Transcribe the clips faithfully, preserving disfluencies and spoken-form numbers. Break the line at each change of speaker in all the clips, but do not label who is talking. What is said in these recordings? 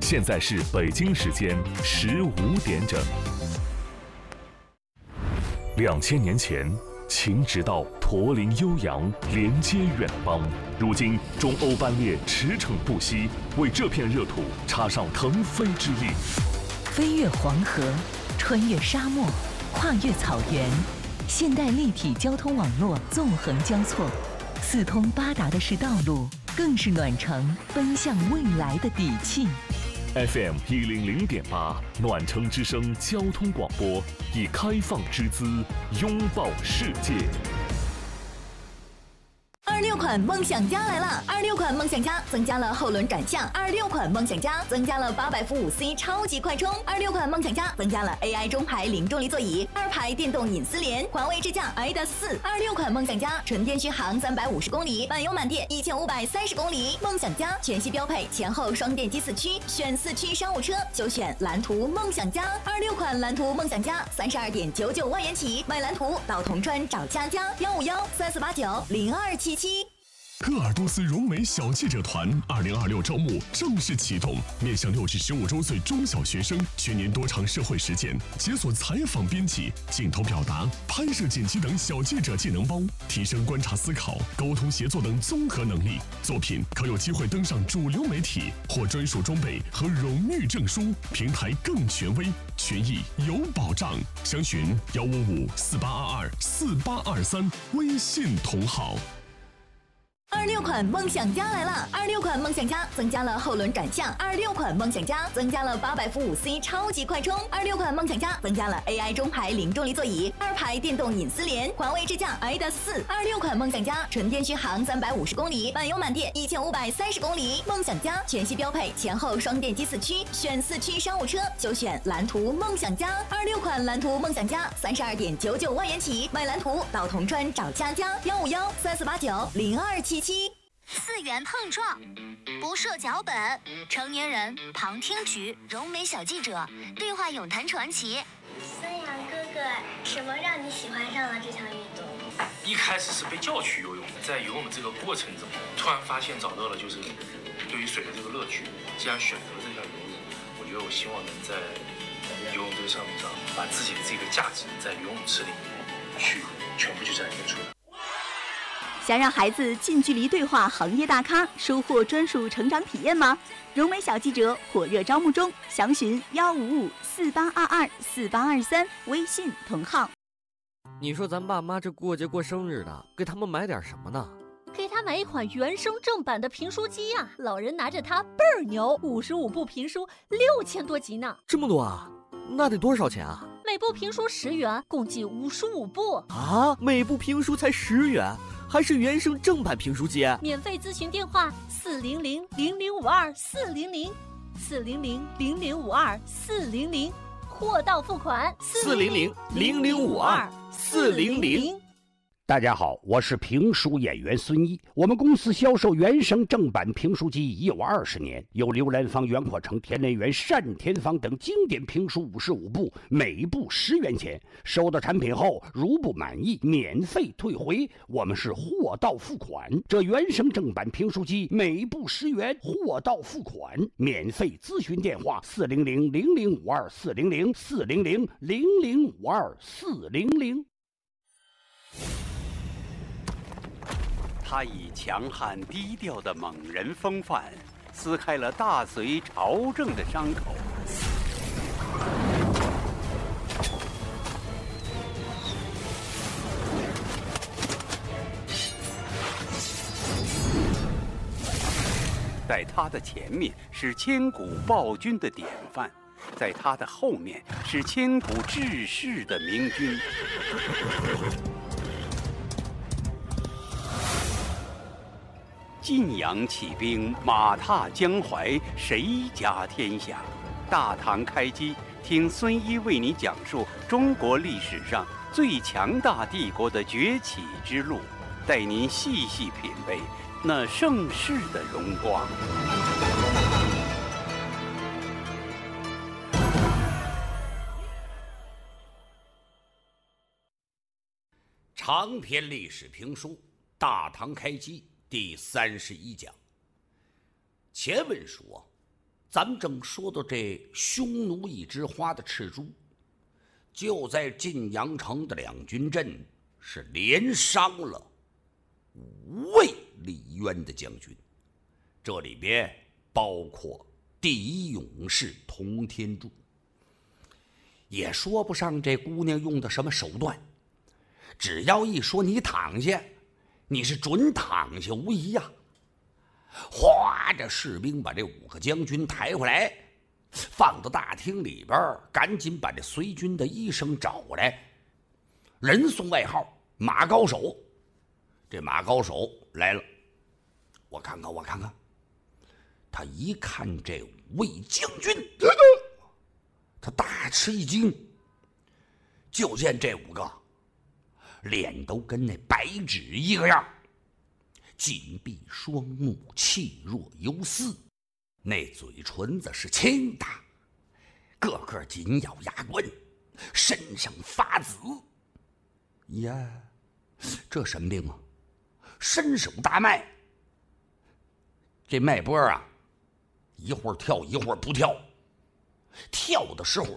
现在是北京时间十五点整。两千年前，秦直道驼铃悠扬，连接远邦。如今，中欧班列驰骋不息，为这片热土插上腾飞之翼。
飞越黄河，穿越沙漠，跨越草原，现代立体交通网络纵横交错，四通八达的是道路，更是暖城奔向未来的底气。
F M 一零零点八，暖城之声交通广播，以开放之姿拥抱世界。
二六款梦想家来了！二六款梦想家增加了后轮转向，二六款梦想家增加了八百伏五 C 超级快充，二六款梦想家增加了 A I 中排零重力座椅，二排电动隐私联，环卫智驾 I D A S 四。二六款梦想家纯电续航三百五十公里，满油满电一千五百三十公里。梦想家全系标配前后双电机四驱，选四驱商务车就选蓝图梦想家。二六款蓝图梦想家三十二点九九万元起，买蓝图到铜川找佳佳，幺五幺三四八九零二七七。
鄂尔多斯融美小记者团二零二六招募正式启动，面向六至十五周岁中小学生，全年多场社会实践，解锁采访编辑、镜头表达、拍摄剪辑等小记者技能包，提升观察思考、沟通协作等综合能力。作品可有机会登上主流媒体，获专属装备和荣誉证书，平台更权威，权益有保障。详询幺五五四八二二四八二三，微信同号。
二六款梦想家来了！二六款梦想家增加了后轮转向，二六款梦想家增加了八百伏五 C 超级快充，二六款梦想家增加了 A I 中排零重力座椅，二排电动隐私联，环卫智驾 I D A S 四。二六款梦想家纯电续航三百五十公里，满油满电一千五百三十公里。梦想家全系标配前后双电机四驱，选四驱商务车就选蓝图梦想家。二六款蓝图梦想家三十二点九九万元起，买蓝图到铜川找佳佳，幺五幺三四八九零二七七。
四元碰撞，不设脚本，成年人旁听局，柔美小记者，对话咏谈传奇。
孙杨哥哥，什么让你喜欢上了这项运动？
一开始是被叫去游泳，在游泳这个过程中，突然发现找到了就是对于水的这个乐趣。既然选择了这项游泳，我觉得我希望能在游泳这个项目上，把自己的这个价值在游泳池里面去全部去展现出来。
想让孩子近距离对话行业大咖，收获专属成长体验吗？融美小记者火热招募中，详询幺五五四八二二四八二三，微信同号。
你说咱爸妈这过节过生日的，给他们买点什么呢？
给他买一款原声正版的评书机呀、啊，老人拿着它倍儿牛，五十五部评书，六千多集呢。
这么多啊？那得多少钱啊？
每部评书十元，共计五十五部
啊！每部评书才十元。还是原声正版评书机，
免费咨询电话四零零零零五二四零零四零零零零五二四零零，货到付款
四零零零零五二四零零。
大家好，我是评书演员孙一。我们公司销售原声正版评书机已有二十年，有刘兰芳、袁阔成、田连元、单田芳等经典评书五十五部，每部十元钱。收到产品后，如不满意，免费退回。我们是货到付款。这原声正版评书机每部十元，货到付款，免费咨询电话四零零零零五二四零零四零零零零五二四零零。
他以强悍低调的猛人风范，撕开了大隋朝政的伤口。在他的前面是千古暴君的典范，在他的后面是千古治世的明君。晋阳起兵，马踏江淮，谁家天下？大唐开机，听孙一为你讲述中国历史上最强大帝国的崛起之路，带您细细品味那盛世的荣光。
长篇历史评书《大唐开机》第三十一讲。前文书啊，
咱们正说到这匈奴一枝花的赤猪，就在晋阳城的两军阵是连伤了五位李渊的将军，这里边包括第一勇士童天柱。也说不上这姑娘用的什么手段，只要一说你躺下，你是准躺下无疑呀、啊。哗，这士兵把这五个将军抬回来，放到大厅里边，赶紧把这随军的医生找来，人送外号马高手。这马高手来了，我看看我看看，他一看这五位将军，他大吃一惊，就见这五个脸都跟那白纸一个样，紧闭双目，气若游丝，那嘴唇子是青的，个个紧咬牙关，身上发紫。呀，这什么病啊？伸手大脉，这脉搏啊，一会儿跳一会儿不跳，跳的时候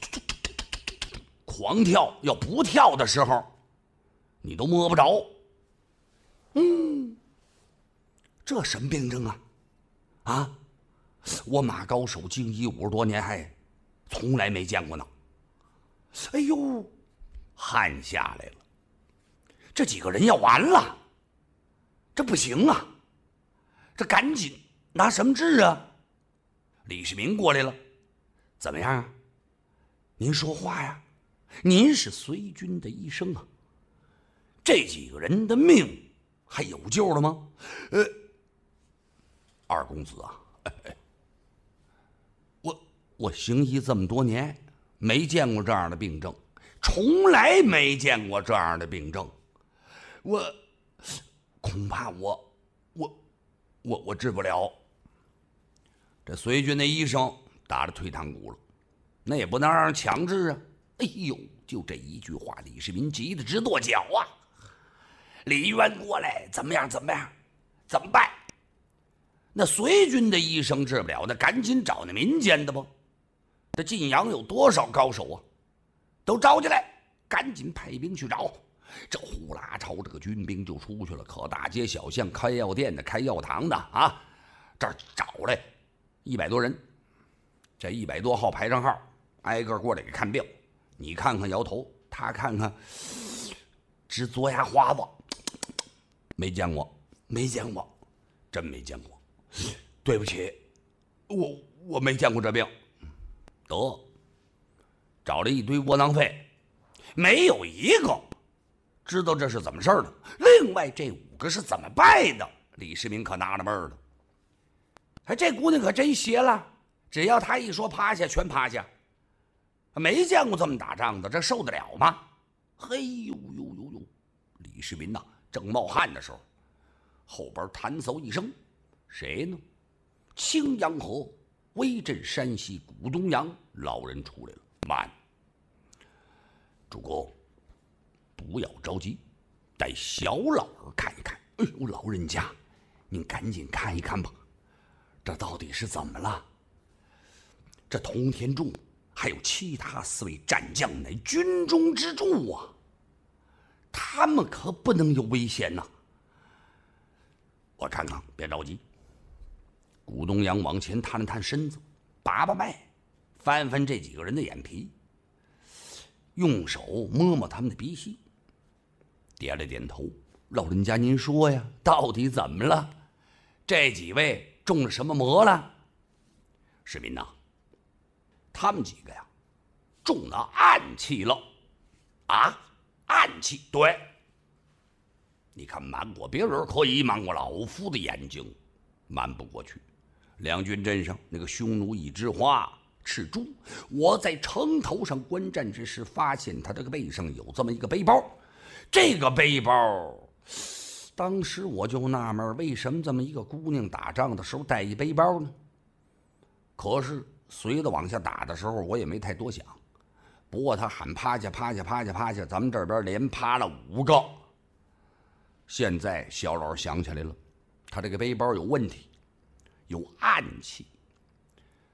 狂跳，要不跳的时候你都摸不着。嗯，这什么病症啊？啊，我马高手经医五十多年，还从来没见过呢。哎呦，汗下来了，这几个人要完了，这不行啊，这赶紧拿什么治啊？李世民过来了，怎么样啊？您说话呀，您是随军的医生啊，这几个人的命还有救了吗？呃，二公子啊，哎哎，我我行医这么多年，没见过这样的病症，从来没见过这样的病症，我恐怕我我我我治不了。这随军的医生打着退堂鼓了，那也不能让人强制啊！哎呦，就这一句话，李世民急得直跺脚啊！李渊过来，怎么样？怎么样？怎么办？那随军的医生治不了，那赶紧找那民间的吧。这晋阳有多少高手啊？都招进来，赶紧派兵去找。这呼啦朝这个军兵就出去了，可大街小巷开药店的、开药堂的啊，这儿找来一百多人。这一百多号排上号，挨个过来给看病。你看看摇头，他看看直嘬牙花子。没见过，没见过，真没见过。对不起，我我没见过这病。得，找了一堆窝囊废，没有一个知道这是怎么事儿的。另外这五个是怎么败的？李世民可纳了闷儿了。哎，这姑娘可真邪了，只要她一说趴下，全趴下。没见过这么打仗的，这受得了吗？嘿呦呦呦呦！李世民呐，正冒汗的时候，后边弹奏一声，谁呢？青阳河威震山西古东阳老人出来了。慢，主公，不要着急，带小老儿看一看。哎呦，老人家，您赶紧看一看吧，这到底是怎么了？这童天柱还有其他四位战将乃军中之柱啊，他们可不能有危险呐、啊！我看看，别着急。古东阳往前探了探身子，把把脉，翻翻这几个人的眼皮，用手摸摸他们的鼻息，点了点头。老人家，您说呀，到底怎么了？这几位中了什么魔了？世民呐，他们几个呀，中了暗器了。啊，暗器？对。你看瞒过别人可以，瞒过老夫的眼睛瞒不过去。两军阵上那个匈奴一枝花赤猪，我在城头上观战之时，发现他这个背上有这么一个背包。这个背包，当时我就纳闷，为什么这么一个姑娘打仗的时候带一背包呢？可是随着往下打的时候，我也没太多想。不过他喊趴下趴下趴下趴下，咱们这边连趴了五个。现在小老想起来了，他这个背包有问题，有暗器。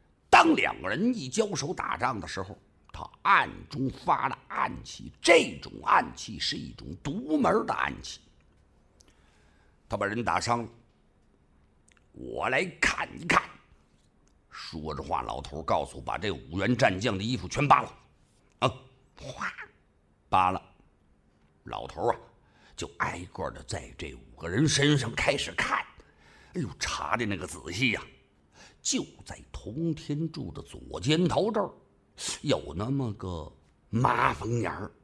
当两个人一交手打仗的时候，他暗中发了暗器，这种暗器是一种独门的暗器。他把人打伤了，我来看一看。说着话，老头告诉我把这五员战将的衣服全扒了，啊，哗，扒了。老头啊，就挨个的在这五个人身上开始看，哎呦，查的那个仔细呀、啊！就在童天柱的左肩头这儿，有那么个麻风眼儿。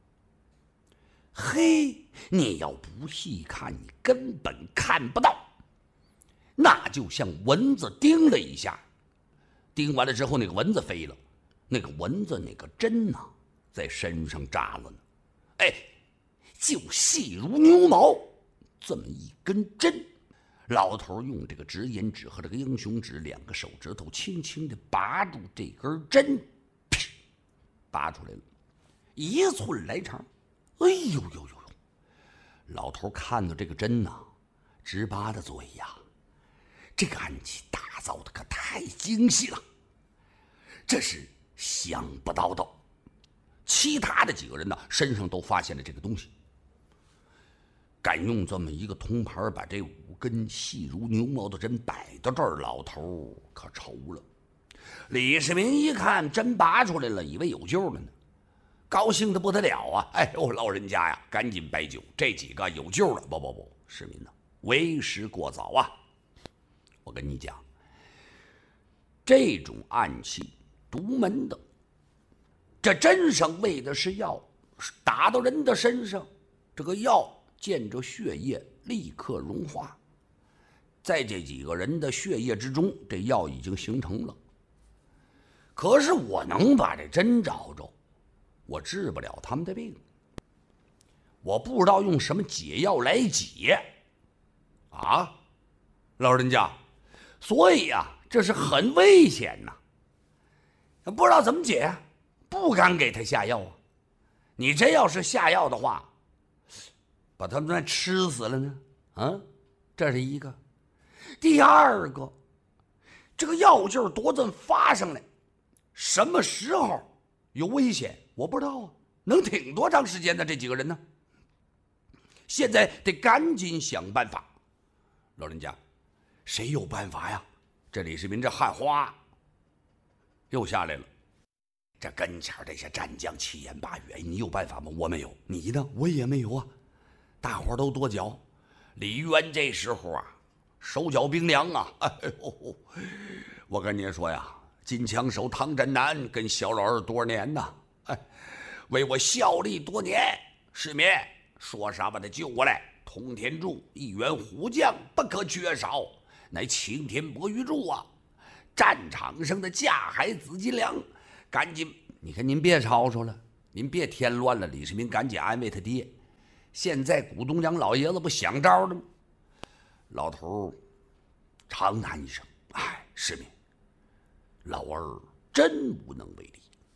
嘿，你要不细看，你根本看不到。那就像蚊子叮了一下，叮完了之后，那个蚊子飞了，那个蚊子那个针呐、啊，在身上扎了呢。哎，就细如牛毛，这么一根针。老头用这个直言指和这个英雄指两个手指头轻轻地拔住这根针，噗，拔出来了，一寸来长。哎呦呦呦呦！老头看到这个针呐、啊，直拔的嘴呀。这个暗器打造的可太精细了，这是想不到的。其他的几个人呢，身上都发现了这个东西。敢用这么一个铜牌把这五根细如牛毛的针摆到这儿，老头可愁了。李世民一看针拔出来了，以为有救了呢，高兴的不得了啊！哎呦，老人家呀，赶紧摆酒，这几个有救了！不不不，世民呐，为时过早啊！我跟你讲，这种暗器独门的，这针上喂的是药，打到人的身上，这个药见着血液立刻融化，在这几个人的血液之中，这药已经形成了。可是我能把这针找着，我治不了他们的病，我不知道用什么解药来解啊，老人家，所以啊，这是很危险呐、啊，不知道怎么解，不敢给他下药啊。你真要是下药的话，把他们那吃死了呢？啊，这是一个。第二个，这个药劲儿多这么发上来，什么时候有危险我不知道啊，能挺多长时间呢？这几个人呢？现在得赶紧想办法。老人家，谁有办法呀？这李世民这汗花又下来了。这跟前这些战将七言八语，你有办法吗？我没有。你呢？我也没有啊。大伙都跺脚。李渊这时候啊，手脚冰凉啊！哎呦，我跟您说呀，金枪手唐真南跟小老二多年呐，哎，为我效力多年。世民说啥把他救过来？通天柱一员虎将不可缺少，乃擎天博玉柱啊！战场上的架海紫金梁，赶紧，你看您别吵吵了，您别添乱了。李世民赶紧安慰他爹。现在古东阳老爷子不想招了吗？老头长叹一声：“哎，世民，老儿真无能为力。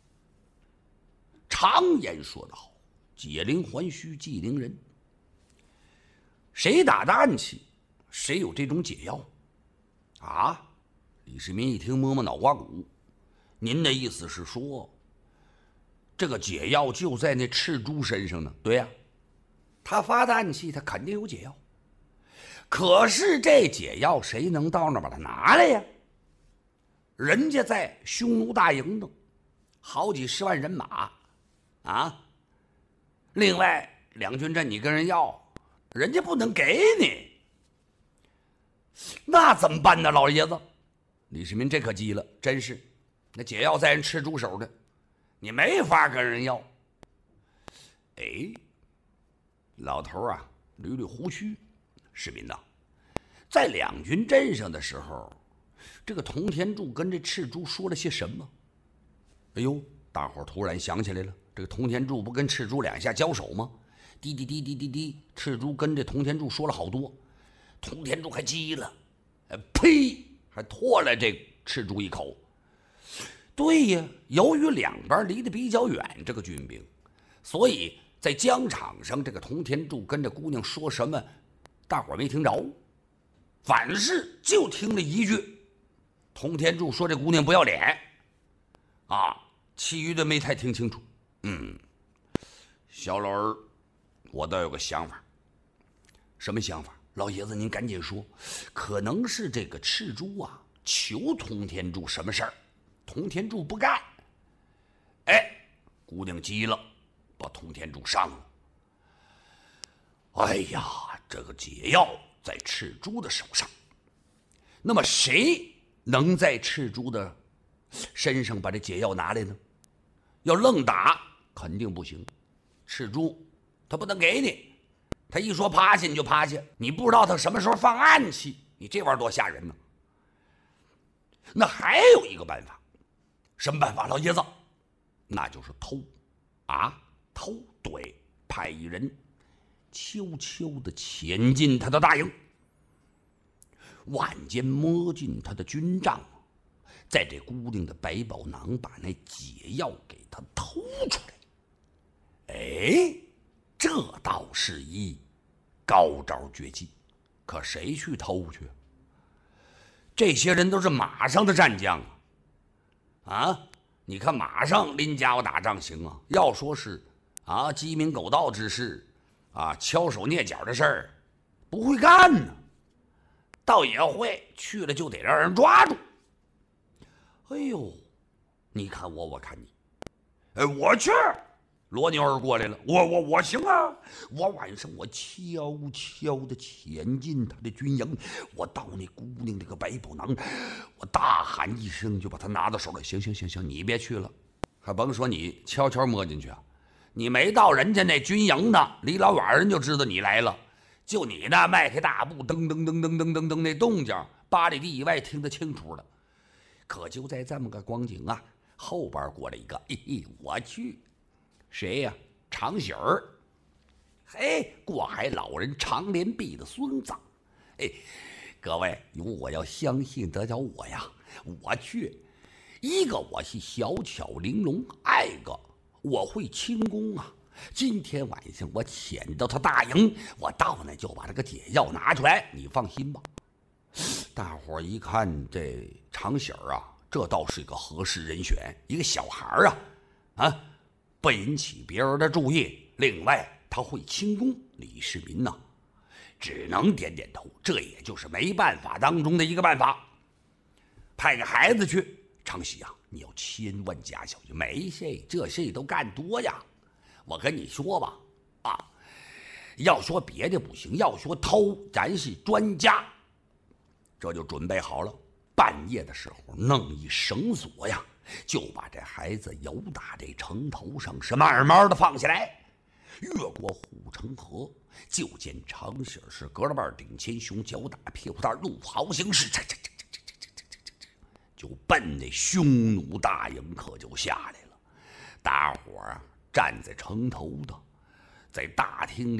常言说得好，解铃还须系铃人。谁打的暗器，谁有这种解药啊？”李世民一听，摸摸脑瓜骨：“您的意思是说，这个解药就在那赤猪身上呢？”“对呀、啊。”他发的暗器，他肯定有解药。可是这解药谁能到那把它拿来呀？人家在匈奴大营呢，好几十万人马啊！另外两军阵你跟人要，人家不能给你，那怎么办呢？老爷子，李世民这可急了，真是，那解药在人赤猪手的，你没法跟人要。哎。老头啊，捋捋胡须，世民呐，在两军阵上的时候，这个童天柱跟这赤猪说了些什么？哎呦，大伙突然想起来了，这个童天柱不跟赤猪两下交手吗？滴滴滴滴滴滴，赤猪跟这童天柱说了好多，童天柱还急了，哎呸，还唾了这赤猪一口。对呀，由于两边离得比较远，这个军兵，所以在疆场上，这个童天柱跟这姑娘说什么，大伙没听着，反是就听了一句：童天柱说这姑娘不要脸其余的没太听清楚。嗯，小老儿，我倒有个想法。什么想法？老爷子您赶紧说。可能是这个赤猪啊求通天柱什么事儿，通天柱不干。哎，姑娘急了，把通天柱上了。哎呀，这个解药在赤猪的手上。那么谁能在赤猪的身上把这解药拿来呢？要愣打肯定不行，赤猪他不能给你，他一说趴下你就趴下，你不知道他什么时候放暗器，你这玩意儿多吓人呢。那还有一个办法，什么办法？老爷子，那就是偷啊，偷。对，派一人悄悄地潜进他的大营，晚间摸进他的军帐，在这姑娘的百宝囊把那解药给他偷出来。哎，这倒是一高招绝技。可谁去偷去？这些人都是马上的战将啊！啊，你看马上拎家伙打仗行啊，要说是啊鸡鸣狗盗之事啊，敲手蹑脚的事儿，不会干呢。倒也会，去了就得让人抓住。哎呦，你看我，我看你，哎，我去。罗牛儿过来了，我我我行啊！我晚上我悄悄地潜进他的军营，我到那姑娘这个百宝囊，我大喊一声就把他拿到手了。行行行行，你别去了，还甭说你悄悄摸进去啊！你没到人家那军营呢，离老远人就知道你来了。就你那迈开大步，噔噔噔噔噔噔噔那动静，八里地以外听得清楚了。可就在这么个光景啊，后边过来一个，嘿嘿，我去。谁呀？常喜儿，嘿，过海老人常连璧的孙子。哎，各位，有我要相信得着我呀！我去，一个我是小巧玲珑，二个我会轻功啊！今天晚上我潜到他大营，我到那就把这个解药拿出来，你放心吧。大伙儿一看这常喜儿啊，这倒是一个合适人选，一个小孩儿啊，啊。不引起别人的注意，另外他会轻功，李世民呐、啊，只能点点头，这也就是没办法当中的一个办法。派个孩子去，常喜啊，你要千万加小心，没事，这事都干多呀。我跟你说吧，啊，要说别的不行，要说偷，咱是专家。这就准备好了，半夜的时候弄一绳索呀。就把这孩子由打这城头上是慢慢的放下来，越过护城河，就见常喜儿是隔了半顶前胸，脚打屁股蛋，怒嚎形势，就奔那匈奴大营可就下来了。大伙儿啊，站在城头的，在大厅里